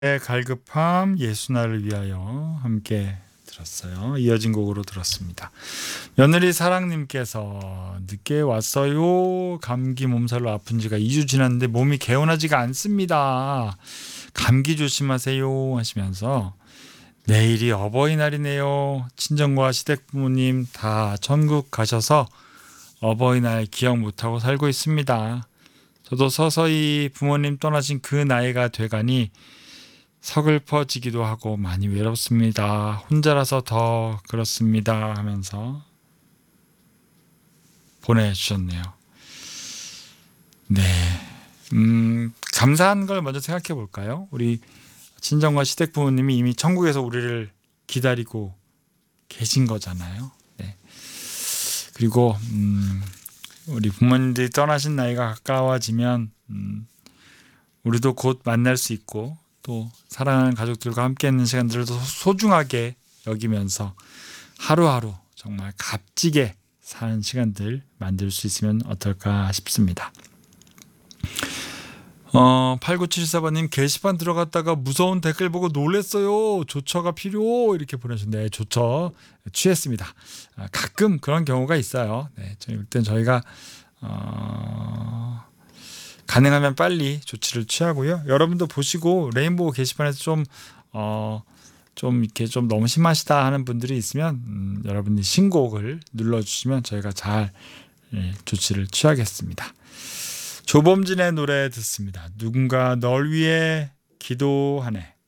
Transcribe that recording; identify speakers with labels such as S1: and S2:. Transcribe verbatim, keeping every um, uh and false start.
S1: 갈급함 예수 나를 위하여 함께 들었어요. 이어진 곡으로 들었습니다. 며느리 사랑님께서 늦게 왔어요. 감기 몸살로 아픈 지가 이 주 지났는데 몸이 개운하지가 않습니다. 감기 조심하세요 하시면서 내일이 어버이날이네요. 친정과 시댁 부모님 다 천국 가셔서 어버이날 기억 못하고 살고 있습니다. 저도 서서히 부모님 떠나신 그 나이가 돼가니 서글퍼지기도 하고 많이 외롭습니다. 혼자라서 더 그렇습니다 하면서 보내주셨네요. 네, 음, 감사한 걸 먼저 생각해 볼까요? 우리 친정과 시댁 부모님이 이미 천국에서 우리를 기다리고 계신 거잖아요. 네. 그리고 음, 우리 부모님들이 떠나신 나이가 가까워지면 음, 우리도 곧 만날 수 있고 또 사랑하는 가족들과 함께 있는 시간들을 더 소중하게 여기면서 하루하루 정말 값지게 사는 시간들 만들 수 있으면 어떨까 싶습니다. 어, 팔구칠사 번님 게시판 들어갔다가 무서운 댓글 보고 놀랬어요. 조처가 필요 이렇게 보내주셨는데 조처 취했습니다. 아, 가끔 그런 경우가 있어요. 네, 일단 저희가 어, 가능하면 빨리 조치를 취하고요. 여러분도 보시고 레인보우 게시판에서 좀 어, 좀 이렇게 좀 너무 심하시다 하는 분들이 있으면 음, 여러분이 신곡을 눌러주시면 저희가 잘 예, 조치를 취하겠습니다. 조범진의 노래 듣습니다. 누군가 널 위해 기도하네.